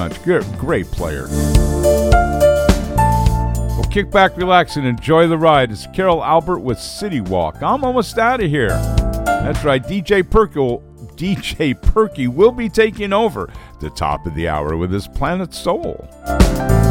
much. Great player. Well, kick back, relax, and enjoy the ride. It's Carol Albert with City Walk. I'm almost out of here. That's right. DJ Perky will be taking over the top of the hour with his Planet Soul.